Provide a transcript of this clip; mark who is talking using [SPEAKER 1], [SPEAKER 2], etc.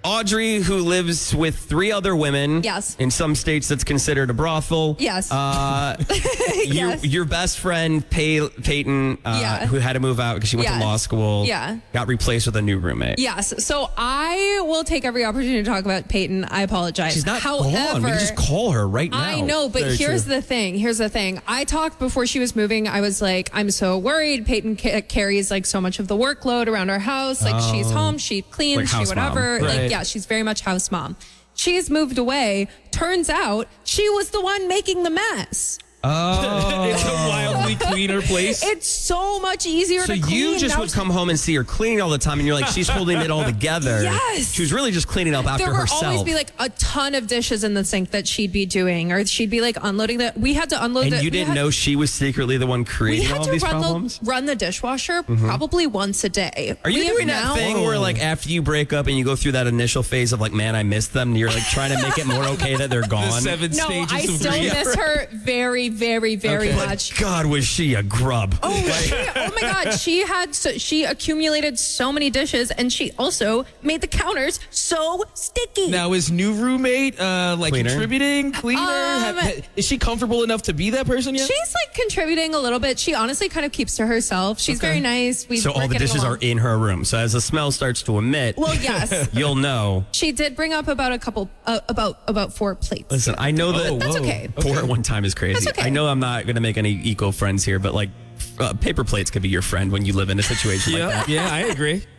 [SPEAKER 1] Audrey, who lives with 3 other women.
[SPEAKER 2] Yes.
[SPEAKER 1] In some states, that's considered a brothel.
[SPEAKER 2] Yes.
[SPEAKER 1] Yes. Your best friend, Peyton, who had to move out because she went to law school, got replaced with a new roommate.
[SPEAKER 2] Yes. So I will take every opportunity to talk about Peyton. I apologize.
[SPEAKER 1] She's not
[SPEAKER 2] However,
[SPEAKER 1] gone. We can just call her right now.
[SPEAKER 2] I know, but here's the thing. I talked before she was moving. I was like, I'm so worried. Peyton carries like so much of the workload around our house. Like she's home, she cleans,
[SPEAKER 1] like
[SPEAKER 2] she whatever.
[SPEAKER 1] Right.
[SPEAKER 2] Like, yeah, she's very much house mom. She's moved away. Turns out she was the one making the mess.
[SPEAKER 1] Oh.
[SPEAKER 3] It's a wildly cleaner place.
[SPEAKER 2] It's so much easier
[SPEAKER 1] so
[SPEAKER 2] to clean.
[SPEAKER 1] You just would come home and see her cleaning all the time, and you're like, she's holding it all together.
[SPEAKER 2] Yes.
[SPEAKER 1] She was really just cleaning up after herself.
[SPEAKER 2] There would always be like a ton of dishes in the sink that she'd be doing, or she'd be like unloading that. We had to unload.
[SPEAKER 1] And you didn't know she was secretly the one creating all these problems?
[SPEAKER 2] Run the dishwasher probably once a day.
[SPEAKER 1] Are you doing that thing where like after you break up and you go through that initial phase of like, man, I miss them, and you're like trying to make it more okay that they're gone?
[SPEAKER 3] The 7
[SPEAKER 2] No,
[SPEAKER 3] stages
[SPEAKER 2] I
[SPEAKER 3] of
[SPEAKER 2] still
[SPEAKER 3] grief.
[SPEAKER 2] miss her very, very, very much.
[SPEAKER 1] God, was she a grub?
[SPEAKER 2] Oh, oh my God. She accumulated so many dishes, and she also made the counters so sticky.
[SPEAKER 3] Now, is new roommate like
[SPEAKER 1] Cleaner?
[SPEAKER 3] Contributing? Cleaner? Is she comfortable enough to be that person yet?
[SPEAKER 2] She's like contributing a little bit. She honestly kind of keeps to herself. She's very nice.
[SPEAKER 1] So all the dishes are in her room. So as the smell starts to emit,
[SPEAKER 2] well, yes,
[SPEAKER 1] you'll know.
[SPEAKER 2] She did bring up about a couple, about 4 plates.
[SPEAKER 1] Listen, I know that
[SPEAKER 2] That's okay.
[SPEAKER 1] 4 at one time is crazy.
[SPEAKER 2] That's okay.
[SPEAKER 1] I know I'm not going to make any eco friends here, but like paper plates could be your friend when you live in a situation like that.
[SPEAKER 3] Yeah, I agree.